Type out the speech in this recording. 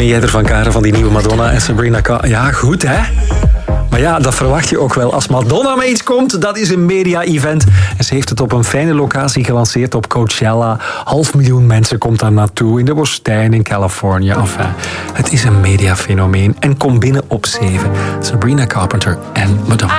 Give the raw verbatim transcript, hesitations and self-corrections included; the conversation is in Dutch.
vind jij ervan, Karen, van die nieuwe Madonna en Sabrina Carpenter? Ja, goed, hè? Maar ja, dat verwacht je ook wel. Als Madonna met iets komt, dat is een media-event. En ze heeft het op een fijne locatie gelanceerd op Coachella. Half miljoen mensen komt daar naartoe, in de woestijn in Californië. Enfin, het is een mediafenomeen. En kom binnen op zeven. Sabrina Carpenter en Madonna.